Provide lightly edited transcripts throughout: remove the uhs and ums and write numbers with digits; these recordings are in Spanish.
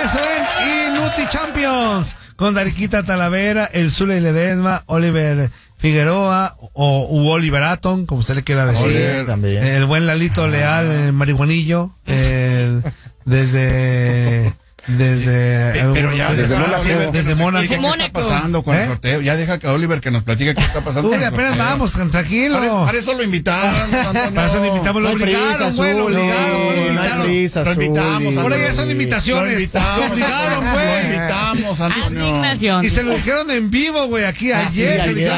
regreso en Inuti Champions con Dariquita Talavera, el Zule Ledesma, Oliver Figueroa u Oliver Atom, como usted le quiera decir. Oliver, también. El buen Lalito Leal, el marihuanillo, desde Mónaco. ¿Qué está pasando con el sorteo? Ya deja que Oliver que nos platique qué está pasando. Uy, apenas vamos, tranquilo. Para eso lo invitaron. Para eso lo invitamos, lo obligaron, güey. Lo invitamos. Ahora ya son invitaciones. Lo obligaron, güey. Lo invitamos, Asignación. Y se lo dijeron en vivo, güey, aquí ayer.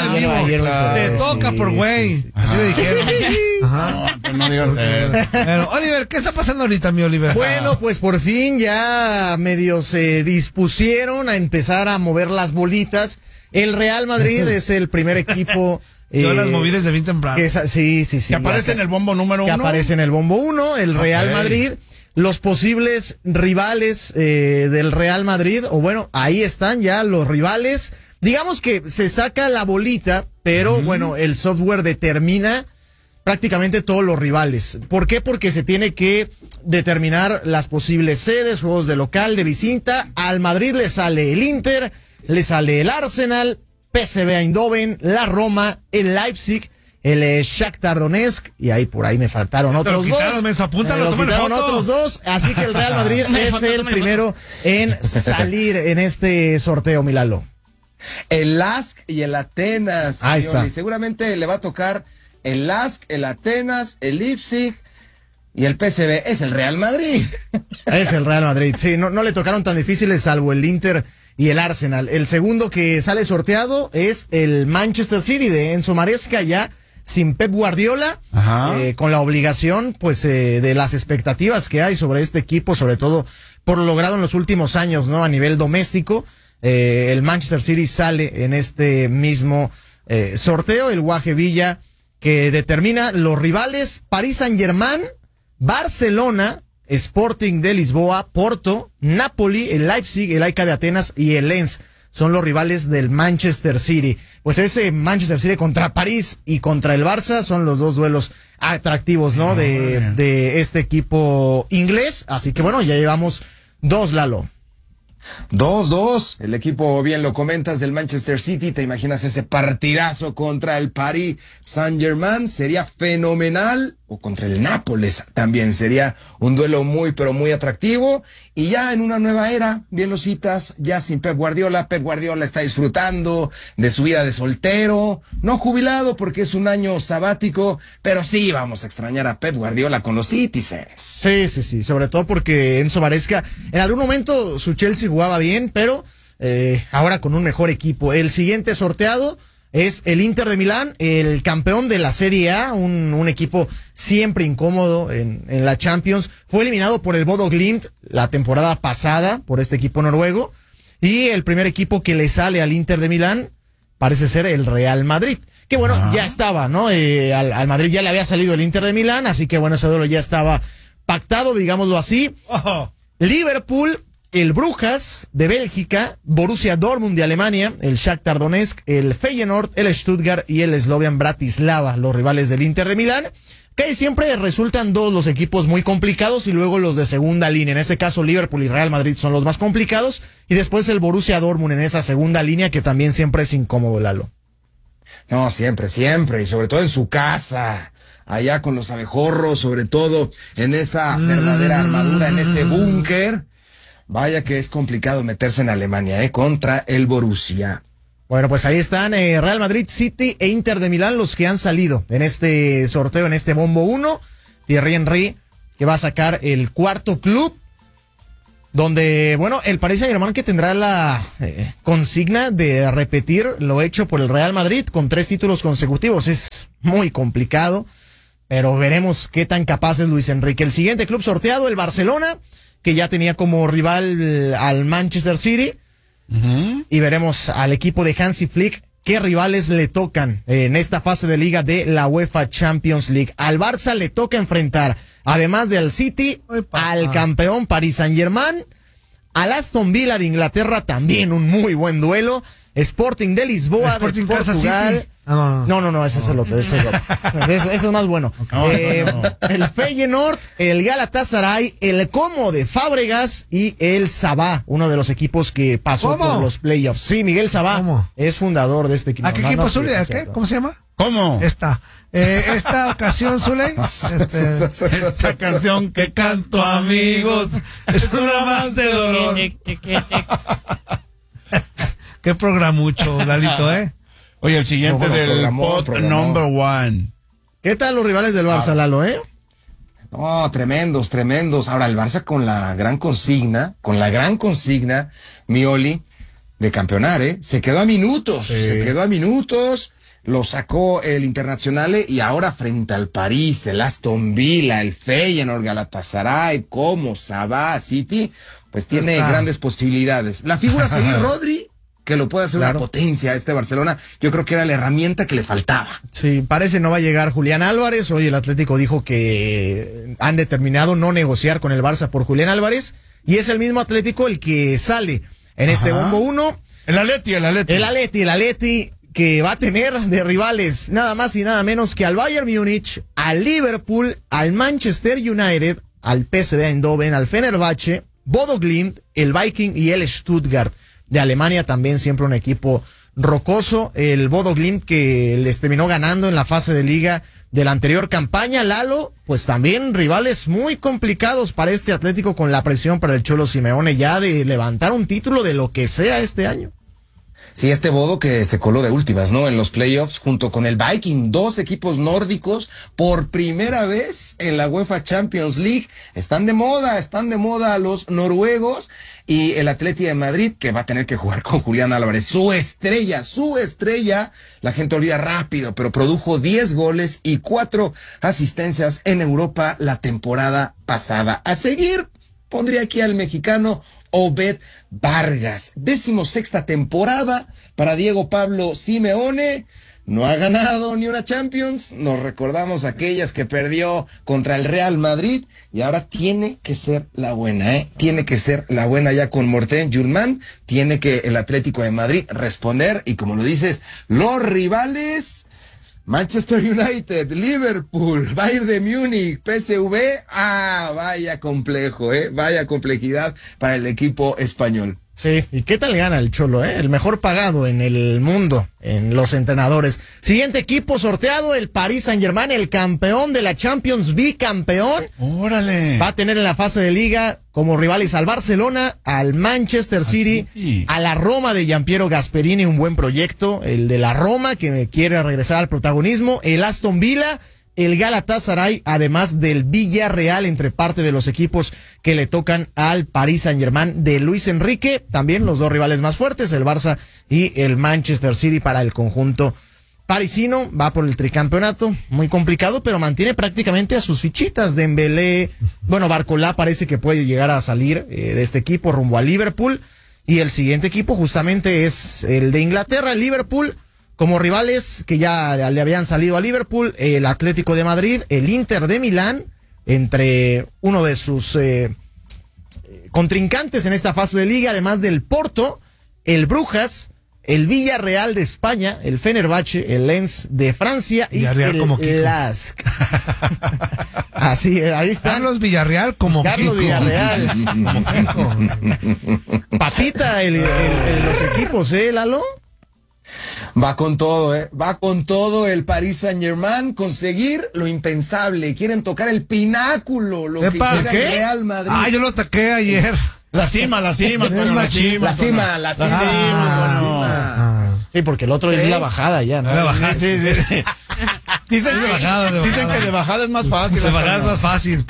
Te toca por güey. Así le dijeron. Ajá. No digas eso. Pero, Oliver, ¿qué está pasando ahorita, mi Oliver? Bueno, pues por fin ya medio se dispusieron a empezar a mover las bolitas. El Real Madrid es el primer equipo. Yo las moví desde bien temprano. Sí. Que aparece en el bombo número 1. Que aparece en el bombo 1, el Real Madrid. Los posibles rivales del Real Madrid, o bueno, ahí están ya los rivales. Digamos que se saca la bolita, pero bueno, el software determina prácticamente todos los rivales. ¿Por qué? Porque se tiene que determinar las posibles sedes, juegos de local, de visita. Al Madrid le sale el Inter, le sale el Arsenal, PSV Eindhoven, la Roma, el Leipzig, el Shakhtar Donetsk, y ahí por ahí me faltaron otros dos. Otros dos, así que el Real Madrid es el primero en salir en este sorteo, Milalo. El LASK y el Atenas. Ahí está. Y seguramente le va a tocar el LASK, el Atenas, el Leipzig y el PSV. Es el Real Madrid. Es el Real Madrid, sí, no le tocaron tan difíciles salvo el Inter y el Arsenal. El segundo que sale sorteado es el Manchester City de Enzo Maresca, ya sin Pep Guardiola, con la obligación pues de las expectativas que hay sobre este equipo, sobre todo por lo logrado en los últimos años, ¿no? A nivel doméstico, el Manchester City sale en este mismo sorteo, el Guaje Villa, que determina los rivales: Paris Saint-Germain, Barcelona, Sporting de Lisboa, Porto, Napoli, el Leipzig, el AEK de Atenas y el Lens. Son los rivales del Manchester City. Pues ese Manchester City contra París y contra el Barça son los dos duelos atractivos, ¿no? De este equipo inglés. Así que bueno, ya llevamos 2, Lalo. 2-2. El equipo, bien lo comentas, del Manchester City. ¿Te imaginas ese partidazo contra el Paris Saint-Germain? Sería fenomenal. O contra el Nápoles también sería un duelo muy, pero muy atractivo. Y ya en una nueva era, bien lo citas, ya sin Pep Guardiola. Pep Guardiola está disfrutando de su vida de soltero. No jubilado porque es un año sabático, pero sí vamos a extrañar a Pep Guardiola con los Citizens. Sí. Sobre todo porque Enzo Maresca, en algún momento su Chelsea jugaba bien, pero ahora con un mejor equipo. El siguiente sorteado es el Inter de Milán, el campeón de la Serie A, un equipo siempre incómodo en la Champions. Fue eliminado por el Bodo Glimt la temporada pasada por este equipo noruego. Y el primer equipo que le sale al Inter de Milán parece ser el Real Madrid. Que bueno, ya estaba, ¿no? Al Madrid ya le había salido el Inter de Milán, así que bueno, ese duelo ya estaba pactado, digámoslo así. Liverpool, el Brujas de Bélgica, Borussia Dortmund de Alemania, el Shakhtar Donetsk, el Feyenoord, el Stuttgart y el Slovan Bratislava, los rivales del Inter de Milán, que siempre resultan dos los equipos muy complicados y luego los de segunda línea. En este caso Liverpool y Real Madrid son los más complicados y después el Borussia Dortmund en esa segunda línea que también siempre es incómodo, Lalo. No, siempre, y sobre todo en su casa, allá con los abejorros, sobre todo en esa verdadera armadura, en ese búnker. Vaya que es complicado meterse en Alemania, contra el Borussia. Bueno, pues ahí están Real Madrid, City e Inter de Milán los que han salido en este sorteo, en este bombo 1. Thierry Henry, que va a sacar el cuarto club, donde, bueno, el Paris Saint-Germain que tendrá la consigna de repetir lo hecho por el Real Madrid con 3 títulos consecutivos. Es muy complicado, pero veremos qué tan capaz es Luis Enrique. El siguiente club sorteado, el Barcelona, que ya tenía como rival al Manchester City. Y veremos al equipo de Hansi Flick qué rivales le tocan en esta fase de liga de la UEFA Champions League. Al Barça le toca enfrentar, además del City, al campeón Paris Saint-Germain, al Aston Villa de Inglaterra, también un muy buen duelo, Sporting de Lisboa, Sporting de Portugal. City. No. Ese es el otro. Ese es más bueno. El Feyenoord, el Galatasaray, el Como de Fábregas y el Sabah, uno de los equipos que pasó por los playoffs. Sí, Miguel Sabah es fundador de este equipo. ¿A qué equipo, Zule? ¿A qué? ¿Cómo se llama? ¿Cómo? Esta ocasión, Zule. Esta canción que canto, amigos, es una más de dolor. Qué programucho, Lalito, Oye, el siguiente del pot number one. ¿Qué tal los rivales del Barça, Lalo, No, tremendos. Ahora, el Barça con la gran consigna, Mioli, de campeonar, se quedó a minutos, lo sacó el Internazionale y ahora frente al París, el Aston Villa, el Feyenoord, Galatasaray, Como, Sabah, City, pues tiene grandes posibilidades. La figura a seguir, Rodri, que lo puede hacer una potencia a este Barcelona, yo creo que era la herramienta que le faltaba. Sí, parece no va a llegar Julián Álvarez. Hoy el Atlético dijo que han determinado no negociar con el Barça por Julián Álvarez, y es el mismo Atlético el que sale en este bombo 1. El Atleti que va a tener de rivales nada más y nada menos que al Bayern Múnich, al Liverpool, al Manchester United, al PSV Eindhoven, al Fenerbahce, Bodo Glimt, el Viking y el Stuttgart de Alemania, también siempre un equipo rocoso. El Bodo Glimt que les terminó ganando en la fase de liga de la anterior campaña. Lalo, pues también rivales muy complicados para este Atlético, con la presión para el Cholo Simeone ya de levantar un título de lo que sea este año. Sí, este Bodo que se coló de últimas, ¿no? En los playoffs junto con el Viking, 2 equipos nórdicos por primera vez en la UEFA Champions League. Están de moda los noruegos, y el Atleti de Madrid que va a tener que jugar con Julián Álvarez, su estrella. La gente olvida rápido, pero produjo 10 goles y 4 asistencias en Europa la temporada pasada. A seguir, pondría aquí al mexicano Obed Vargas. 16ª temporada para Diego Pablo Simeone. No ha ganado ni una Champions. Nos recordamos aquellas que perdió contra el Real Madrid, y ahora tiene que ser la buena, Tiene que ser la buena ya con Morten Julman. Tiene que el Atlético de Madrid responder, y como lo dices, los rivales: Manchester United, Liverpool, Bayern de Múnich, PSV. Vaya complejo, vaya complejidad para el equipo español. Sí, ¿y qué tal gana el Cholo, el mejor pagado en el mundo, en los entrenadores? Siguiente equipo sorteado, el Paris Saint-Germain, el campeón de la Champions, bicampeón. ¡Órale! Va a tener en la fase de liga como rivales al Barcelona, al Manchester City, a la Roma de Giampiero Gasperini, un buen proyecto, el de la Roma que quiere regresar al protagonismo, el Aston Villa, el Galatasaray, además del Villarreal, entre parte de los equipos que le tocan al Paris Saint-Germain de Luis Enrique. También los 2 rivales más fuertes, el Barça y el Manchester City para el conjunto parisino. Va por el tricampeonato, muy complicado, pero mantiene prácticamente a sus fichitas. Dembélé, Barcolá parece que puede llegar a salir de este equipo rumbo a Liverpool. Y el siguiente equipo justamente es el de Inglaterra, el Liverpool. Como rivales que ya le habían salido a Liverpool, el Atlético de Madrid, el Inter de Milán, entre uno de sus contrincantes en esta fase de liga, además del Porto, el Brujas, el Villarreal de España, el Fenerbahce, el Lens de Francia y Villarreal el Lask. Así, ahí están. Carlos Villarreal como Carlos Kiko. Villarreal. Papita, los equipos, Lalo. Va con todo, va con todo el Paris Saint-Germain, conseguir lo impensable. Quieren tocar el pináculo, lo que hiciera el Real Madrid. Yo lo ataqué ayer. La cima. Sí, porque el otro es la bajada ya, ¿no? La bajada. Sí. Dicen que de bajada es más fácil. De bajada es más fácil.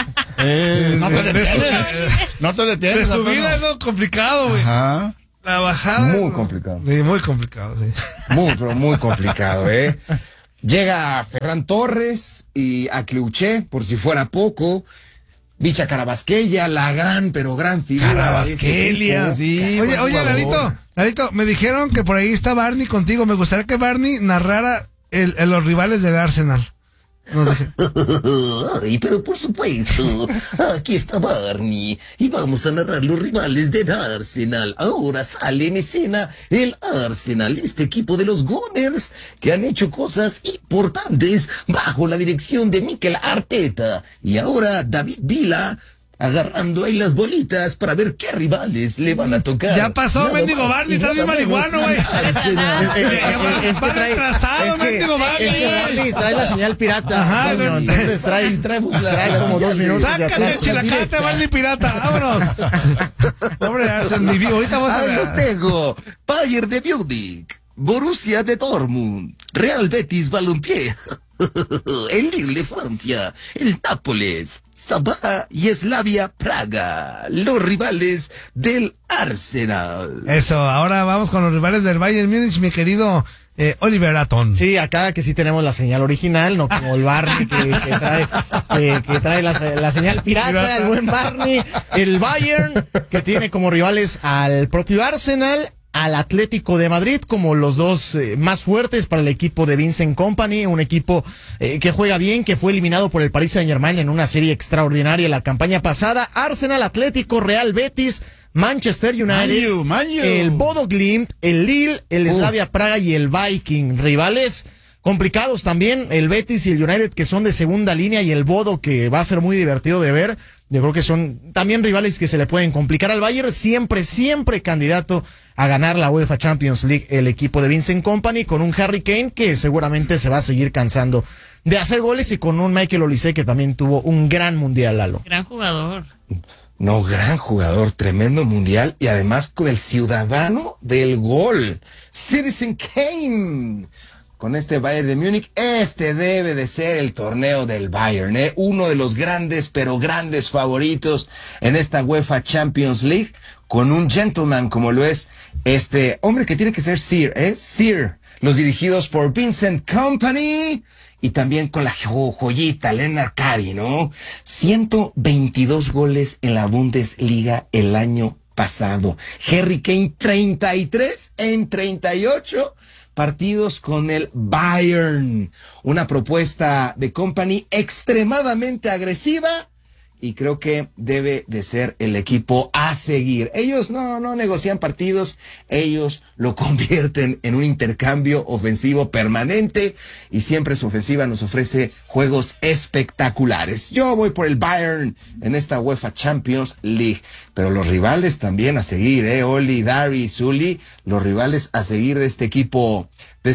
No te detienes. De subida es lo complicado, güey. Ajá. La bajada. Muy complicado. Sí, muy complicado, sí. Muy complicado, Llega Ferran Torres y Akliuché, por si fuera poco. Bicha Carabasquelia, la gran figura. Carabasquelia, sí. Oye, Lalito, me dijeron que por ahí está Barney contigo. Me gustaría que Barney narrara los rivales del Arsenal. Ay, pero por supuesto, aquí está Barney y vamos a narrar los rivales del Arsenal. Ahora sale en escena el Arsenal, este equipo de los Gunners que han hecho cosas importantes bajo la dirección de Mikel Arteta. Y ahora David Villa agarrando ahí las bolitas para ver qué rivales le van a tocar. Ya pasó, mendigo Barney, estás bien marihuano, güey. Va retrasado, mendigo Barney. Es que Barney trae la señal pirata. Ajá, coño, entonces trae como 2 minutos de Sácate, atraso. chilacate, Barney pirata, vámonos. Hombre, ahorita vamos Ahí a los tengo. Bayern de Múnich, Borussia de Dortmund, Real Betis Balompié, el Lille de Francia, el Nápoles, Sabah y Slavia Praga, los rivales del Arsenal. Eso, ahora vamos con los rivales del Bayern Múnich, mi querido Oliver Atom. Sí, acá que sí tenemos la señal original, no como el Barney que trae la señal pirata, el buen Barney. El Bayern, que tiene como rivales al propio Arsenal, al Atlético de Madrid, como los dos más fuertes para el equipo de Vincent Kompany, un equipo que juega bien, que fue eliminado por el Paris Saint-Germain en una serie extraordinaria la campaña pasada. Arsenal, Atlético, Real Betis, Manchester United, el Bodo Glimt, el Lille, el Slavia Praga y el Viking. Rivales complicados también, el Betis y el United, que son de segunda línea, y el Bodo, que va a ser muy divertido de ver. Yo creo que son también rivales que se le pueden complicar al Bayern. Siempre candidato a ganar la UEFA Champions League el equipo de Vincent Kompany, con un Harry Kane que seguramente se va a seguir cansando de hacer goles, y con un Michael Olise que también tuvo un gran mundial, Lalo. Gran jugador. No, gran jugador, tremendo mundial, y además con el ciudadano del gol, Citizen Kane. Con este Bayern de Múnich, este debe de ser el torneo del Bayern, uno de los grandes, pero grandes favoritos en esta UEFA Champions League, con un gentleman como lo es este hombre que tiene que ser Sir, Sir, los dirigidos por Vincent Kompany, y también con la joyita Lennart Kari, ¿no? 122 goles en la Bundesliga el año pasado. Harry Kane, 33 en 38 partidos con el Bayern. Una propuesta de Kompany extremadamente agresiva, y creo que debe de ser el equipo a seguir. Ellos no negocian partidos, ellos lo convierten en un intercambio ofensivo permanente, y siempre su ofensiva nos ofrece juegos espectaculares. Yo voy por el Bayern en esta UEFA Champions League, pero los rivales también a seguir, Oli, Dari, Zuli, los rivales a seguir de este equipo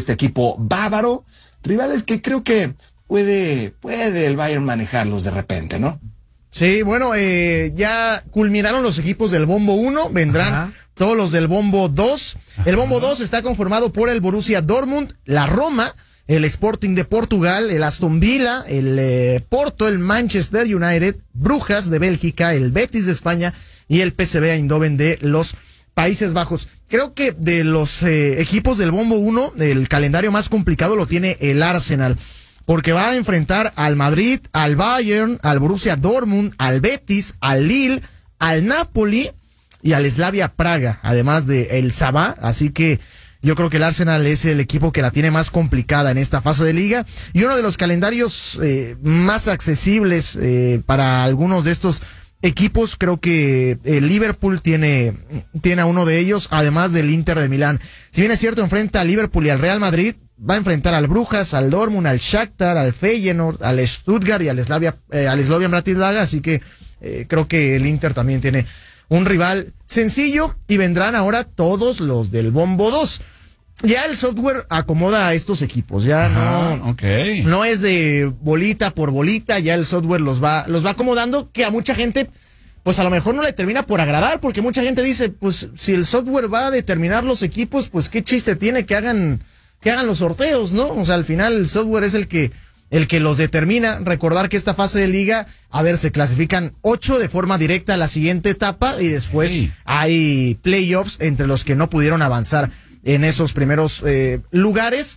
bávaro, rivales que creo que puede el Bayern manejarlos de repente, ¿no? Sí, bueno, ya culminaron los equipos del Bombo 1, vendrán todos los del Bombo 2. El Bombo 2 está conformado por el Borussia Dortmund, la Roma, el Sporting de Portugal, el Aston Villa, el Porto, el Manchester United, Brujas de Bélgica, el Betis de España y el PSV Eindhoven de los Países Bajos. Creo que de los equipos del Bombo 1, el calendario más complicado lo tiene el Arsenal, porque va a enfrentar al Madrid, al Bayern, al Borussia Dortmund, al Betis, al Lille, al Napoli y al Slavia Praga, además de el Sabah. Así que yo creo que el Arsenal es el equipo que la tiene más complicada en esta fase de liga, y uno de los calendarios más accesibles para algunos de estos equipos. Creo que el Liverpool tiene a uno de ellos, además del Inter de Milán. Si bien es cierto, enfrenta al Liverpool y al Real Madrid, va a enfrentar al Brujas, al Dortmund, al Shakhtar, al Feyenoord, al Stuttgart y al Slavia Bratislava, así que creo que el Inter también tiene un rival sencillo, y vendrán ahora todos los del Bombo 2. Ya el software acomoda a estos equipos, ya no es de bolita por bolita, ya el software los va acomodando, que a mucha gente pues a lo mejor no le termina por agradar, porque mucha gente dice, pues si el software va a determinar los equipos, pues qué chiste tiene que hagan los sorteos, ¿no? O sea, al final el software es el que los determina. Recordar que esta fase de liga, se clasifican 8 de forma directa a la siguiente etapa, y después hay playoffs entre los que no pudieron avanzar en esos primeros lugares,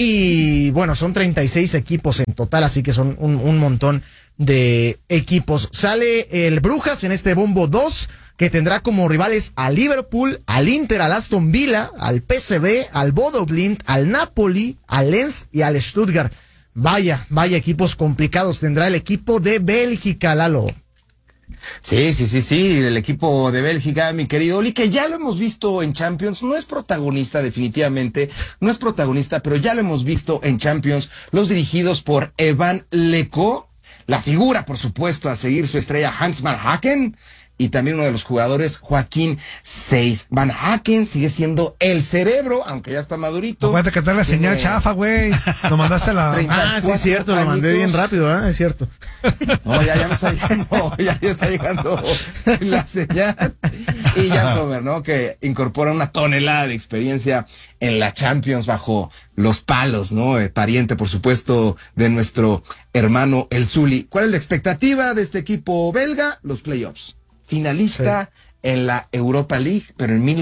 y bueno, son 36 equipos en total, así que son un montón de equipos. Sale el Brujas en este Bombo 2, que tendrá como rivales al Liverpool, al Inter, al Aston Villa, al PSV, al Bodo Glimt, al Napoli, al Lens y al Stuttgart. vaya equipos complicados tendrá el equipo de Bélgica, Lalo. Sí, el equipo de Bélgica, mi querido Oli, que ya lo hemos visto en Champions, no es protagonista definitivamente, no es protagonista, pero ya lo hemos visto en Champions, los dirigidos por Evan Lecaux, la figura, por supuesto, a seguir su estrella Hans Van Haken, y también uno de los jugadores, Joaquín Seyss. Van Haken sigue siendo el cerebro, aunque ya está madurito. Acuérdate que te la señal chafa, güey. Lo mandaste la... Sí, es cierto, lo mandé bien rápido, es cierto. No, ya me está llegando, ya está llegando la señal. Y Jan Sommer, ¿no? Que incorpora una tonelada de experiencia en la Champions bajo los palos, ¿no? Pariente, por supuesto, de nuestro hermano el Zuli. ¿Cuál es la expectativa de este equipo belga? Los playoffs. Finalista en la Europa League, pero en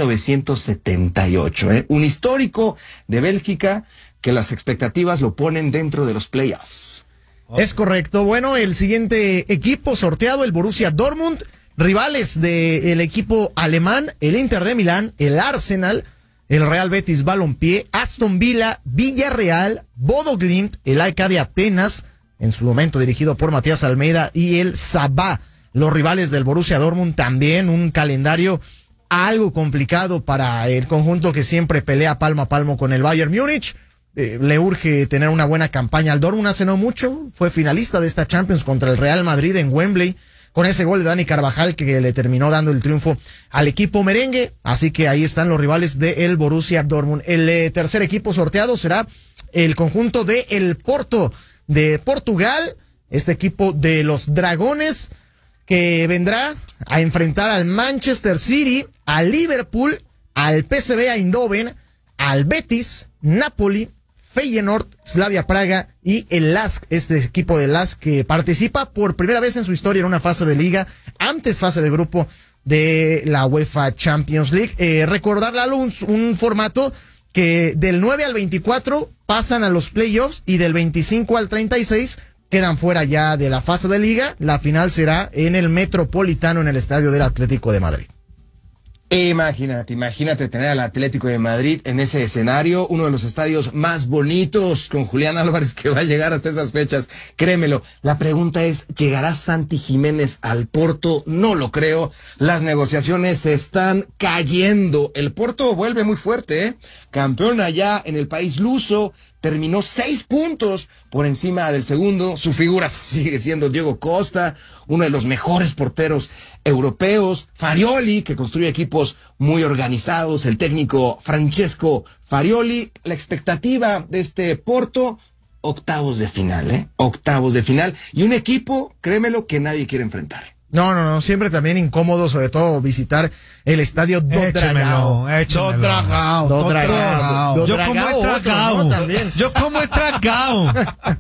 1978, ¿eh? Un histórico de Bélgica que las expectativas lo ponen dentro de los playoffs. Es correcto. Bueno, el siguiente equipo sorteado, el Borussia Dortmund, rivales del equipo alemán, el Inter de Milán, el Arsenal, el Real Betis Balompié, Aston Villa, Villarreal, Bodo Glimt, el AEK de Atenas, en su momento dirigido por Matías Almeida, y el Sabah. Los rivales del Borussia Dortmund, también un calendario algo complicado para el conjunto que siempre pelea palmo a palmo con el Bayern Múnich. Le urge tener una buena campaña al Dortmund. Hace no mucho fue finalista de esta Champions contra el Real Madrid en Wembley, con ese gol de Dani Carvajal que le terminó dando el triunfo al equipo merengue. Así que ahí están los rivales del Borussia Dortmund. El tercer equipo sorteado será el conjunto de el Porto de Portugal, este equipo de los Dragones, que vendrá a enfrentar al Manchester City, al Liverpool, al PSV Eindhoven, al Betis, Napoli, Feyenoord, Slavia Praga y el LASK, este equipo de LASK que participa por primera vez en su historia en una fase de liga, antes fase de grupo de la UEFA Champions League. Recordarle un formato que del 9 al 24 pasan a los playoffs y del 25 al 36 quedan fuera ya de la fase de liga. La final será en el Metropolitano, en el estadio del Atlético de Madrid. Imagínate tener al Atlético de Madrid en ese escenario, uno de los estadios más bonitos, con Julián Álvarez, que va a llegar hasta esas fechas, créemelo. La pregunta es, ¿llegará Santi Jiménez al Porto? No lo creo, las negociaciones se están cayendo. El Porto vuelve muy fuerte, campeón allá en el país luso, terminó 6 puntos por encima del segundo. Su figura sigue siendo Diego Costa, uno de los mejores porteros europeos. Farioli, que construye equipos muy organizados. El técnico Francesco Farioli. La expectativa de este Porto, octavos de final, octavos de final. Y un equipo, créemelo, que nadie quiere enfrentar. No, siempre también incómodo, sobre todo visitar el estadio Do Dragao. Do Dragao. Yo como he tragado. ¿no? También. Yo como he tragado.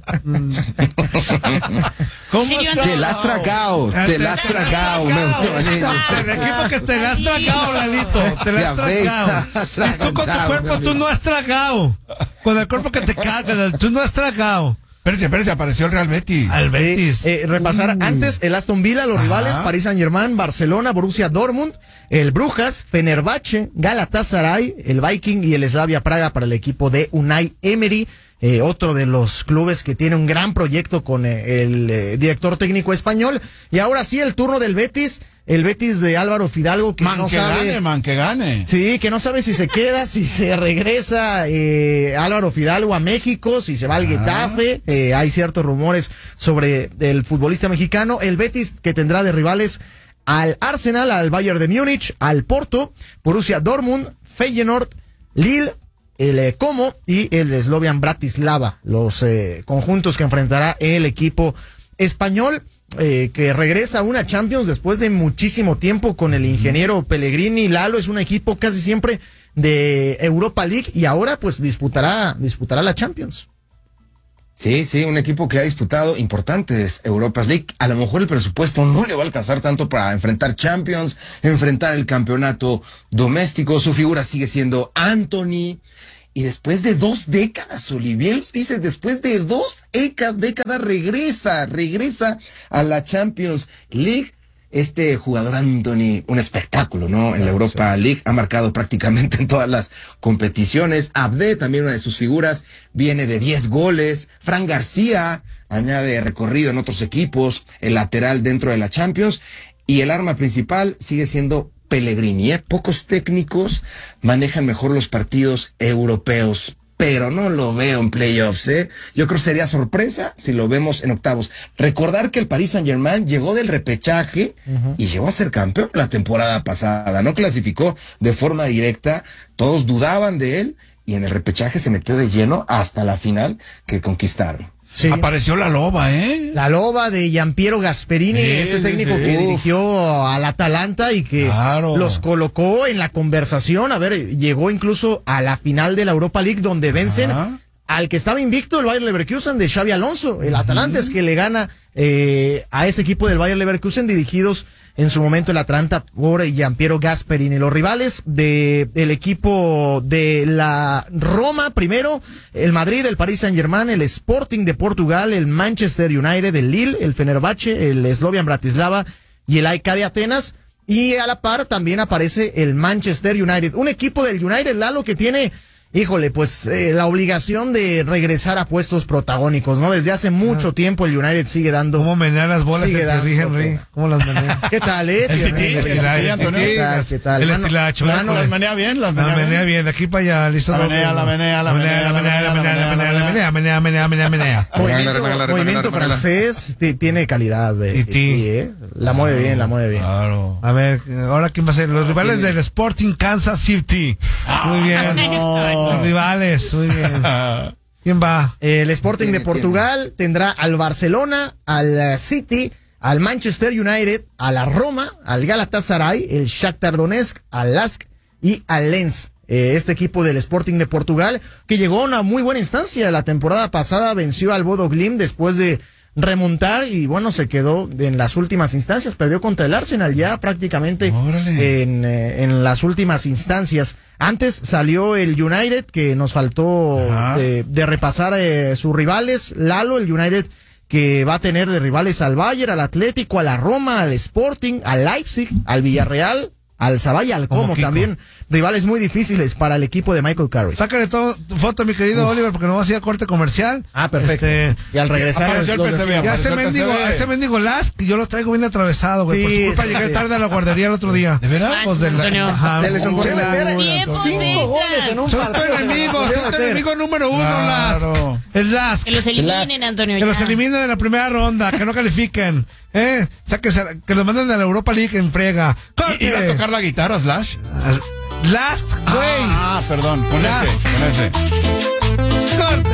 Te la has tragado, me gustó. El equipo que te la has tragado, Lalito. Te la has tragado. Y tú con tu cuerpo, tú no has tragado. Con el cuerpo que te caga, tú no has tragado. Espérese, apareció el Real Betis. Al Betis. Repasar antes el Aston Villa, los rivales, Paris Saint-Germain, Barcelona, Borussia Dortmund, el Brujas, Fenerbahce, Galatasaray, el Viking y el Slavia Praga para el equipo de Unai Emery. Otro de los clubes que tiene un gran proyecto con el director técnico español. Y ahora sí, el turno del Betis, el Betis de Álvaro Fidalgo, que no sabe. Que gane. Sí, que no sabe si se queda, si se regresa Álvaro Fidalgo a México, si se va al Getafe. Hay ciertos rumores sobre el futbolista mexicano. El Betis, que tendrá de rivales al Arsenal, al Bayern de Múnich, al Porto, Borussia Dortmund, Feyenoord, Lille, el Como y el Slovan Bratislava, los conjuntos que enfrentará el equipo español, que regresa a una Champions después de muchísimo tiempo con el ingeniero Pellegrini. Lalo, es un equipo casi siempre de Europa League y ahora pues disputará la Champions. Sí, un equipo que ha disputado importantes Europas League. A lo mejor el presupuesto no le va a alcanzar tanto para enfrentar Champions, enfrentar el campeonato doméstico. Su figura sigue siendo Anthony. Y después de 2 décadas, Olivier, dices, después de 2 décadas regresa a la Champions League. este jugador Anthony, un espectáculo, ¿no? En la Europa League, ha marcado prácticamente en todas las competiciones. Abde, también una de sus figuras, viene de 10 goles. Fran García añade recorrido en otros equipos, el lateral dentro de la Champions. Y el arma principal sigue siendo Pellegrini, ¿eh? Pocos técnicos manejan mejor los partidos europeos, pero no lo veo en playoffs, ¿eh? Yo creo que sería sorpresa si lo vemos en octavos. Recordar que el Paris Saint-Germain llegó del repechaje y llegó a ser campeón la temporada pasada. No clasificó de forma directa, todos dudaban de él y en el repechaje se metió de lleno hasta la final que conquistaron. Sí. Apareció la loba, ¿eh? La loba de Giampiero Gasperini, este técnico que dirigió al Atalanta y que los colocó en la conversación. A ver, llegó incluso a la final de la Europa League donde vencen al que estaba invicto, el Bayer Leverkusen de Xabi Alonso. El Atalanta es que le gana a ese equipo del Bayer Leverkusen, dirigidos en su momento el Atalanta por Giampiero Gasperini. Los rivales del equipo de la Roma, primero, el Madrid, el Paris Saint-Germain, el Sporting de Portugal, el Manchester United, el Lille, el Fenerbahce, el Slovan Bratislava y el AEK de Atenas. Y a la par también aparece el Manchester United. Un equipo del United, Lalo, que tiene... Híjole, pues la obligación de regresar a puestos protagónicos, ¿no? Desde hace mucho tiempo el United sigue dando... ¿Cómo menea las bolas de Henry? ¿Cómo las menea? ¿Qué tal, El estilacho. Las menea bien, las menea bien. De aquí para allá, listo. La menea. Movimiento francés tiene calidad. La mueve bien. Claro. A ver, ahora quién va a ser. Los rivales del Sporting Kansas City. Muy bien. Los rivales, muy bien. ¿Quién va? El Sporting de Portugal tendrá al Barcelona, al City, al Manchester United, a la Roma, al Galatasaray, el Shakhtar Donetsk, al Lask y al Lens. Este equipo del Sporting de Portugal, que llegó a una muy buena instancia. La temporada pasada venció al Bodo Glimt después de remontar y bueno, se quedó en las últimas instancias, perdió contra el Arsenal ya prácticamente en las últimas instancias. Antes salió el United, que nos faltó de repasar sus rivales. Lalo, el United que va a tener de rivales al Bayern, al Atlético, a la Roma, al Sporting, al Leipzig, al Villarreal, al Sabay, al Como también, rivales muy difíciles para el equipo de Michael Carrick. Sácale tu foto, mi querido Oliver, porque no va a ir a corte comercial. Perfecto. Y al regresar ya ese mendigo Lask, yo lo traigo bien atravesado, güey. Por su culpa llegué tarde a la guardería el otro día. ¿De verdad? Se les ocurrió meter 5 goles en un partido. Son tu enemigo número 1, Lask. El Lask. Que los eliminen, Antonio. Que los eliminen en la primera ronda, que no califiquen. Que los manden a la Europa League en frega. ¿Iba a tocar la guitarra, Slash? Lask, güey. Perdón, con ese. Corte.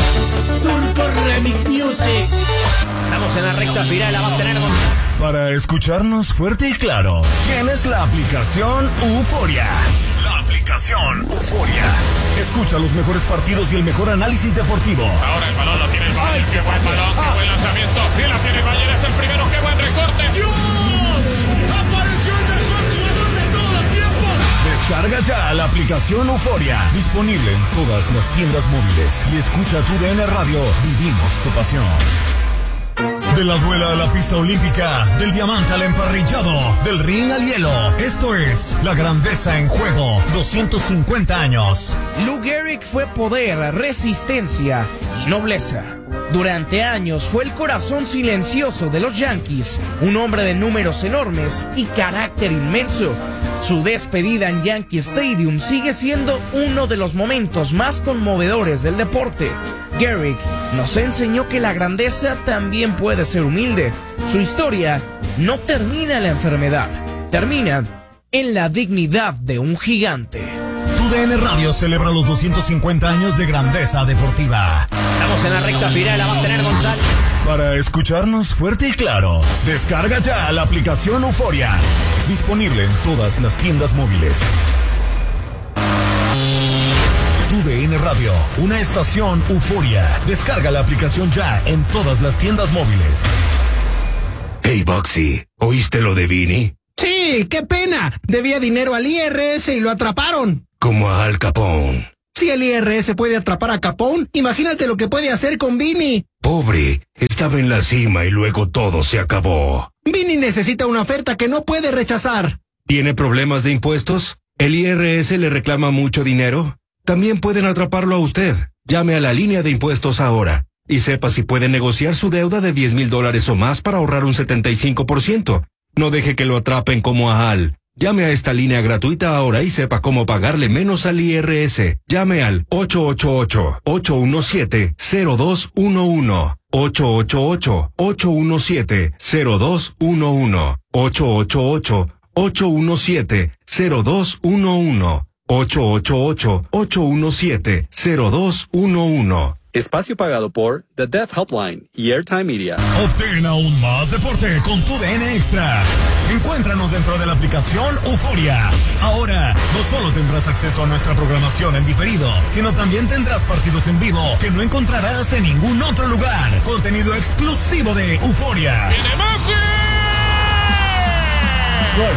Turco Remix Music. Estamos en la recta final, la va a tener Para escucharnos fuerte y claro, tienes la aplicación Euforia. La aplicación Euforia. Escucha los mejores partidos y el mejor análisis deportivo. Ahora el balón lo tiene el Bayern. Qué buen balón, qué buen lanzamiento. Bien la tiene el Bayern, es el primero. Qué buen recorte. ¡Dios! ¡Apareció el mejor jugador de todos los tiempos! Descarga ya la aplicación Euforia. Disponible en todas las tiendas móviles. Y escucha tu DN Radio. Vivimos tu pasión. De la duela a la pista olímpica, del diamante al emparrillado, del ring al hielo. Esto es La Grandeza en Juego, 250 años. Lou Gehrig fue poder, resistencia y nobleza. Durante años fue el corazón silencioso de los Yankees, un hombre de números enormes y carácter inmenso. Su despedida en Yankee Stadium sigue siendo uno de los momentos más conmovedores del deporte. Gehrig nos enseñó que la grandeza también puede ser humilde. Su historia no termina en la enfermedad, termina en la dignidad de un gigante. Tu DN Radio celebra los 250 años de grandeza deportiva. Estamos en la recta final, la va a tener Gonzalo. Para escucharnos fuerte y claro, descarga ya la aplicación Euforia. Disponible en todas las tiendas móviles. Tu DN Radio, una estación Euforia. Descarga la aplicación ya en todas las tiendas móviles. Hey, Boxy, ¿oíste lo de Vini? Sí, qué pena. Debía dinero al IRS y lo atraparon. Como a Al Capone. Si el IRS puede atrapar a Capone, imagínate lo que puede hacer con Vini. Pobre, estaba en la cima y luego todo se acabó. Vini necesita una oferta que no puede rechazar. ¿Tiene problemas de impuestos? ¿El IRS le reclama mucho dinero? También pueden atraparlo a usted. Llame a la línea de impuestos ahora y sepa si puede negociar su deuda de $10,000 o más para ahorrar un 75%. No deje que lo atrapen como a Al. Llame a esta línea gratuita ahora y sepa cómo pagarle menos al IRS. Llame al 888-817-0211. 888-817-0211. 888-817-0211. 888-817-0211. Espacio pagado por The Deaf Helpline y Airtime Media. Obtén aún más deporte con tu DN Extra. Encuéntranos dentro de la aplicación Euforia. Ahora, no solo tendrás acceso a nuestra programación en diferido, sino también tendrás partidos en vivo que no encontrarás en ningún otro lugar. Contenido exclusivo de Euforia. ¡Viene Messi! ¡Gol!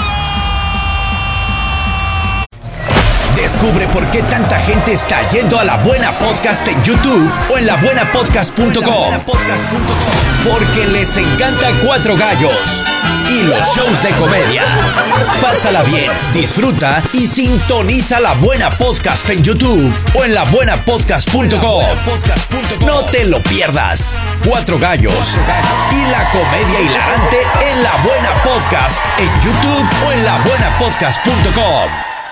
Descubre por qué tanta gente está yendo a La Buena Podcast en YouTube o en labuenapodcast.com. Porque les encanta Cuatro Gallos y los shows de comedia. Pásala bien, disfruta y sintoniza La Buena Podcast en YouTube o en labuenapodcast.com. No te lo pierdas. Cuatro Gallos y la comedia hilarante en La Buena Podcast en YouTube o en labuenapodcast.com.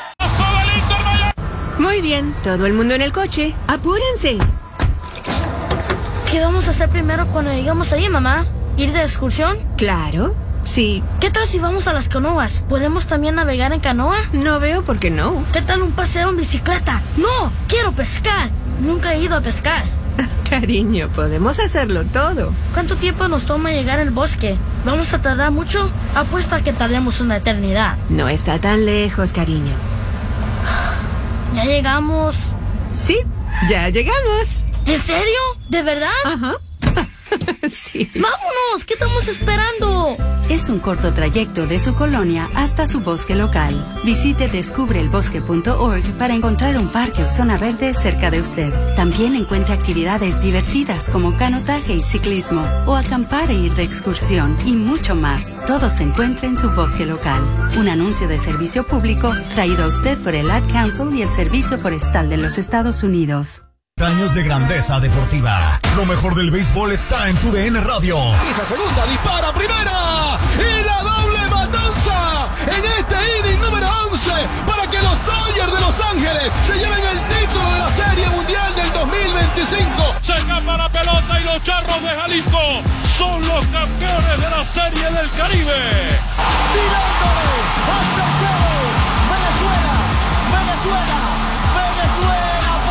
Muy bien, todo el mundo en el coche. ¡Apúrense! ¿Qué vamos a hacer primero cuando lleguemos ahí, mamá? ¿Ir de excursión? Claro, sí. ¿Qué tal si vamos a las canoas? ¿Podemos también navegar en canoa? No veo por qué no. ¿Qué tal un paseo en bicicleta? ¡No! ¡Quiero pescar! Nunca he ido a pescar. Cariño, podemos hacerlo todo. ¿Cuánto tiempo nos toma llegar al bosque? ¿Vamos a tardar mucho? Apuesto a que tardemos una eternidad. No está tan lejos, cariño. ¿Ya llegamos? Sí, ya llegamos. ¿En serio? ¿De verdad? Ajá. Sí. ¡Vámonos! ¿Qué estamos esperando? Es un corto trayecto de su colonia hasta su bosque local. Visite descubreelbosque.org para encontrar un parque o zona verde cerca de usted. También encuentre actividades divertidas como canotaje y ciclismo, o acampar e ir de excursión, y mucho más. Todo se encuentra en su bosque local. Un anuncio de servicio público traído a usted por el Ad Council y el Servicio Forestal de los Estados Unidos. Años de grandeza deportiva. Lo mejor del béisbol está en tu DN Radio. Esa segunda dispara primera y la doble matanza en este inning número 11 para que los Dodgers de Los Ángeles se lleven el título de la Serie Mundial del 2025. Se escapa la pelota y los Charros de Jalisco son los campeones de la Serie del Caribe. Tirándole hasta el cielo. Venezuela, Venezuela, Venezuela.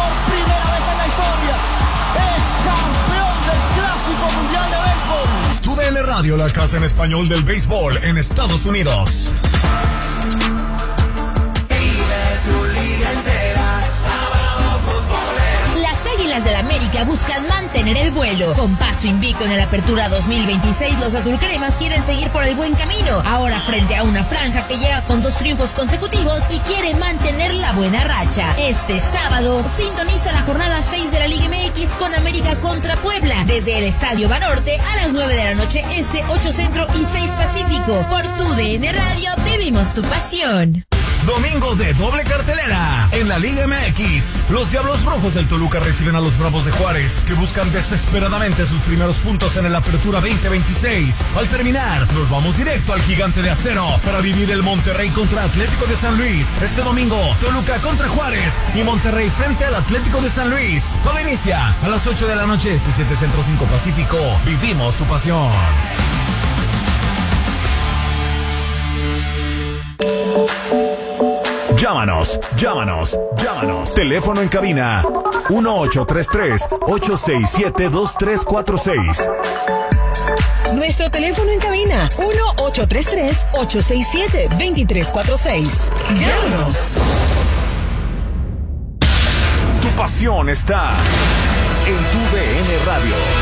Es campeón del Clásico Mundial de Béisbol. Tu DN Radio, la casa en español del béisbol en Estados Unidos. Las Águilas del América buscan mantener el vuelo. Con paso invicto en la Apertura 2026, los azulcremas quieren seguir por el buen camino. Ahora frente a una franja que llega con 2 triunfos consecutivos y quiere mantener la buena racha. Este sábado sintoniza la jornada 6 de la Liga MX con América contra Puebla. Desde el Estadio Banorte a las 9 de la noche este, 8 Centro y 6 Pacífico. Por tu DN Radio vivimos tu pasión. Domingo de doble cartelera en la Liga MX. Los Diablos Rojos del Toluca reciben a los Bravos de Juárez, que buscan desesperadamente sus primeros puntos en el Apertura 2026. Al terminar, nos vamos directo al Gigante de Acero para vivir el Monterrey contra Atlético de San Luis. Este domingo, Toluca contra Juárez y Monterrey frente al Atlético de San Luis. Todo inicia a las 8 de la noche, este 7 Centro 5 Pacífico. Vivimos tu pasión. Llámanos. Teléfono en cabina 1833-867-2346. Nuestro teléfono en cabina 1833-867-2346. Llámanos. Tu pasión está en tu DN Radio.